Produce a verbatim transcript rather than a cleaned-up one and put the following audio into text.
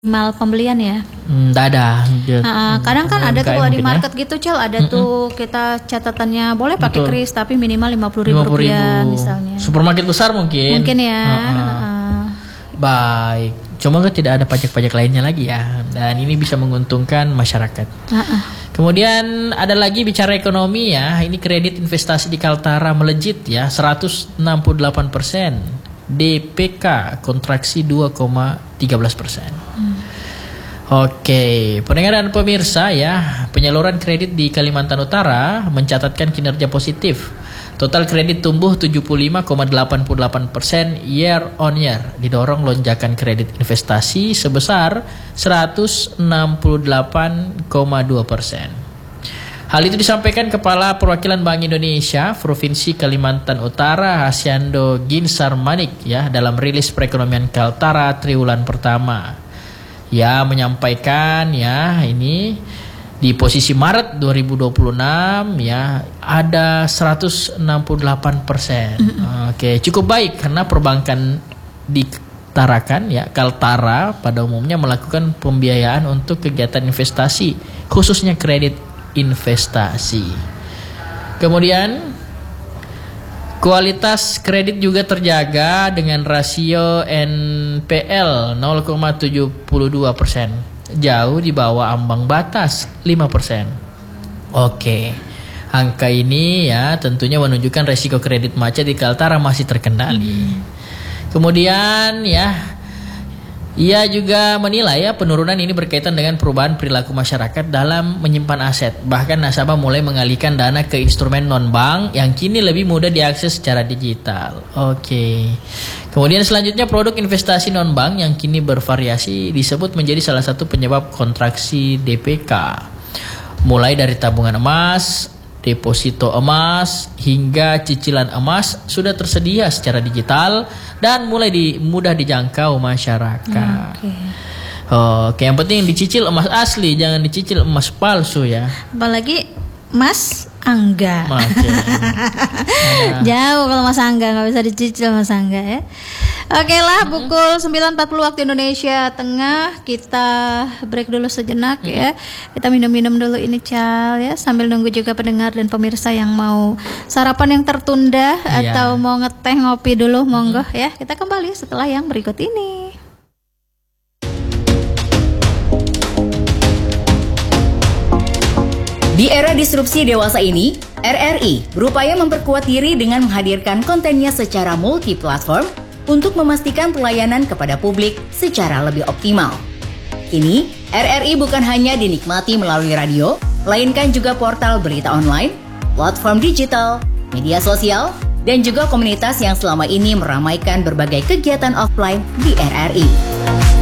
Mal pembelian ya. Hmm, tidak ada. Nah, kadang kan ada tuh di market ya? Gitu, Cel, ada mm-mm. tuh kita catatannya boleh pakai kris tapi minimal lima puluh ribu rupiah misalnya. Supermarket besar mungkin. Mungkin ya. Uh-uh. Uh-uh. Baik. Cuma kan tidak ada pajak-pajak lainnya lagi ya. Dan ini bisa menguntungkan masyarakat. Uh-uh. Kemudian ada lagi bicara ekonomi ya. Ini kredit investasi di Kaltara melejit ya, seratus enam puluh delapan persen. D P K kontraksi dua koma tiga belas persen. Hmm. Oke, pendengar dan pemirsa ya, penyaluran kredit di Kalimantan Utara mencatatkan kinerja positif. Total kredit tumbuh tujuh puluh lima koma delapan delapan persen year on year, didorong lonjakan kredit investasi sebesar seratus enam puluh delapan koma dua persen. Hal itu disampaikan Kepala Perwakilan Bank Indonesia Provinsi Kalimantan Utara Hasyando Ginsar Manik ya dalam rilis perekonomian Kaltara triwulan pertama. Ya menyampaikan ya ini di posisi Maret dua ribu dua puluh enam ya ada seratus enam puluh delapan persen. Mm-hmm. Oke, cukup baik karena perbankan di Tarakan ya Kaltara pada umumnya melakukan pembiayaan untuk kegiatan investasi khususnya kredit investasi. Kemudian kualitas kredit juga terjaga dengan rasio N P L nol koma tujuh dua persen, jauh di bawah ambang batas lima persen. Oke. Angka ini ya tentunya menunjukkan resiko kredit macet di Kaltara masih terkendali. Hmm. Kemudian ya ia juga menilai ya penurunan ini berkaitan dengan perubahan perilaku masyarakat dalam menyimpan aset. Bahkan nasabah mulai mengalihkan dana ke instrumen non-bank yang kini lebih mudah diakses secara digital. Oke. Kemudian selanjutnya produk investasi non-bank yang kini bervariasi disebut menjadi salah satu penyebab kontraksi D P K. Mulai dari tabungan emas, deposito emas, hingga cicilan emas sudah tersedia secara digital dan mulai di, mudah dijangkau masyarakat. Oke. Oke, yang penting dicicil emas asli, jangan dicicil emas palsu ya. Apalagi Mas Angga. Okay. Nah. Jauh kalau Mas Angga, nggak bisa dicicil Mas Angga ya. Oke lah, pukul sembilan empat puluh waktu Indonesia Tengah. Kita break dulu sejenak hmm. ya. Kita minum-minum dulu ini Cal ya, sambil nunggu juga pendengar dan pemirsa yang mau sarapan yang tertunda yeah. atau mau ngeteh ngopi dulu, monggo hmm. ya. Kita kembali setelah yang berikut ini. Di era disrupsi dewasa ini, R R I berupaya memperkuat diri dengan menghadirkan kontennya secara multi-platform untuk memastikan pelayanan kepada publik secara lebih optimal. Kini, R R I bukan hanya dinikmati melalui radio, melainkan juga portal berita online, platform digital, media sosial, dan juga komunitas yang selama ini meramaikan berbagai kegiatan offline di R R I.